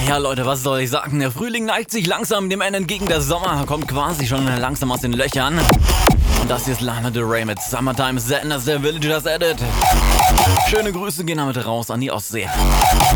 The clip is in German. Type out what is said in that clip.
Ja Leute, was soll ich sagen? Der Frühling neigt sich langsam dem Ende entgegen. Der Sommer kommt quasi schon langsam aus den Löchern. Und das hier ist Lana Del Rey mit Summertime Sadness, der Villagers Edit. Schöne Grüße gehen damit raus an die Ostsee.